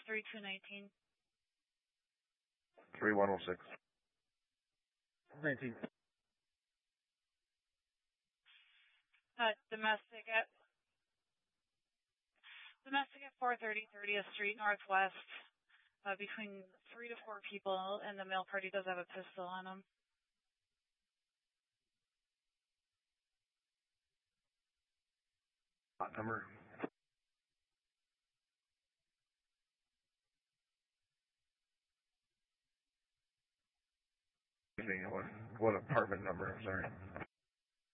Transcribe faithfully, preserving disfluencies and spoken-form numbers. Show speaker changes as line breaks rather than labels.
three two nineteen.
three one oh six.
nineteen.
Uh, domestic at domestic at four thirty thirtieth Street Northwest. Uh, between three to four people, and the male party does have a pistol on him.
Hot number. What, what apartment number? I'm sorry.